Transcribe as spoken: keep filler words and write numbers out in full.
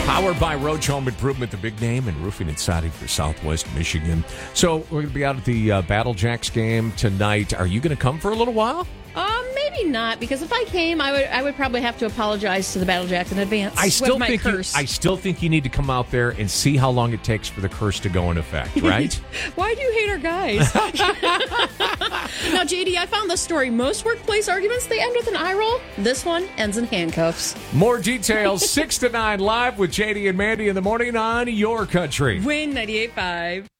Powered by Roach Home Improvement, the big name in roofing and siding for Southwest Michigan. So we're going to be out at the uh, Battle Jacks game tonight. Are you going to come for a little while? Um, maybe not, because if I came, I would I would probably have to apologize to the Battle Jacks in advance. I still with my think curse. You, I still think you need to come out there and see how long it takes for the curse to go in effect, right? Why do you hate our guys? Now, J D, I found this story. Most workplace arguments, they end with an eye roll. This one ends in handcuffs. More details, six to nine live with J D and Mandy in the morning on Your Country. Win ninety-eight point five.